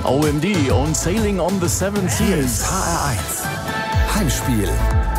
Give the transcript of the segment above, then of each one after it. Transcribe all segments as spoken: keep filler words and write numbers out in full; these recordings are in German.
O M D und Sailing on the Seven Seas. H R eins Heimspiel.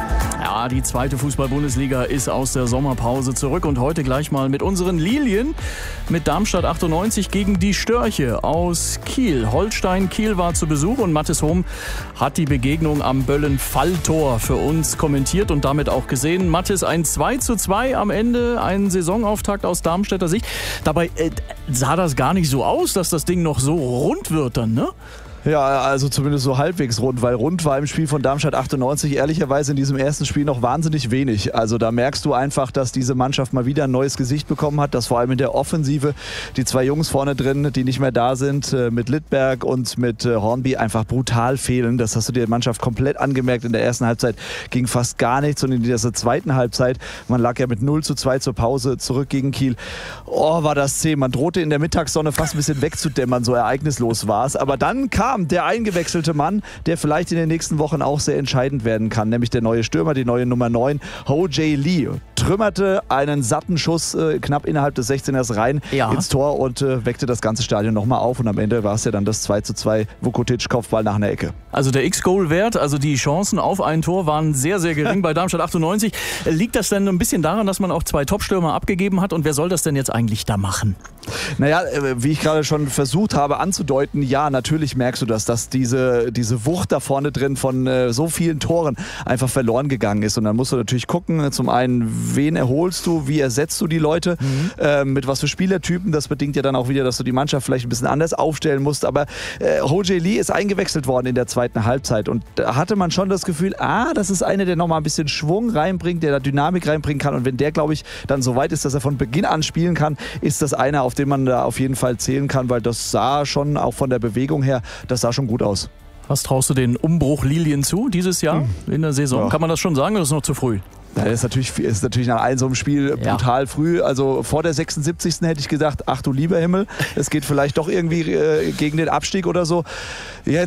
Ja, die zweite Fußball-Bundesliga ist aus der Sommerpause zurück und heute gleich mal mit unseren Lilien, mit Darmstadt achtundneunzig gegen die Störche aus Kiel. Holstein Kiel war zu Besuch und Mathis Hohm hat die Begegnung am Böllen-Falltor für uns kommentiert und damit auch gesehen. Mathis, ein zwei zu zwei am Ende, ein Saisonauftakt aus Darmstädter Sicht. Dabei äh, sah das gar nicht so aus, dass das Ding noch so rund wird dann, ne? Ja, also zumindest so halbwegs rund, weil rund war im Spiel von Darmstadt achtundneunzig ehrlicherweise in diesem ersten Spiel noch wahnsinnig wenig. Also da merkst du einfach, dass diese Mannschaft mal wieder ein neues Gesicht bekommen hat, dass vor allem in der Offensive die zwei Jungs vorne drin, die nicht mehr da sind, mit Littberg und mit Hornby einfach brutal fehlen. Das hast du der Mannschaft komplett angemerkt. In der ersten Halbzeit ging fast gar nichts und in dieser zweiten Halbzeit, man lag ja mit null zu zwei zur Pause zurück gegen Kiel. Oh, war das zäh. Man drohte in der Mittagssonne fast ein bisschen wegzudämmern, so ereignislos war es. Aber dann kam der eingewechselte Mann, der vielleicht in den nächsten Wochen auch sehr entscheidend werden kann, nämlich der neue Stürmer, die neue Nummer neun, Ho-Jae Lee. Trümmerte einen satten Schuss äh, knapp innerhalb des sechzehners rein ja. ins Tor und äh, weckte das ganze Stadion nochmal auf und am Ende war es ja dann das zwei zu zwei Vukotic-Kopfball nach einer Ecke. Also der X-Goal-Wert, also die Chancen auf ein Tor waren sehr, sehr gering bei Darmstadt achtundneunzig. Liegt das denn ein bisschen daran, dass man auch zwei Top-Stürmer abgegeben hat und wer soll das denn jetzt eigentlich da machen? Naja, wie ich gerade schon versucht habe anzudeuten, ja, natürlich merkst du das, dass diese, diese Wucht da vorne drin von äh, so vielen Toren einfach verloren gegangen ist. Und dann musst du natürlich gucken, zum einen, wen erholst du, wie ersetzt du die Leute, mhm. äh, mit was für Spielertypen. Das bedingt ja dann auch wieder, dass du die Mannschaft vielleicht ein bisschen anders aufstellen musst. Aber äh, Ho-Jae Lee ist eingewechselt worden in der zweiten Halbzeit. Und da hatte man schon das Gefühl, ah, das ist einer, der nochmal ein bisschen Schwung reinbringt, der da Dynamik reinbringen kann. Und wenn der, glaube ich, dann so weit ist, dass er von Beginn an spielen kann, ist das einer, auf den man da auf jeden Fall zählen kann, weil das sah schon, auch von der Bewegung her, das sah schon gut aus. Was traust du den Umbruch Lilien zu dieses Jahr hm. in der Saison? Ja. Kann man das schon sagen oder ist es noch zu früh? Das ist natürlich, ist natürlich nach einem so einem Spiel ja. brutal früh. Also vor der sechsundsiebzigsten hätte ich gedacht, ach du lieber Himmel, es geht vielleicht doch irgendwie äh, gegen den Abstieg oder so. Jetzt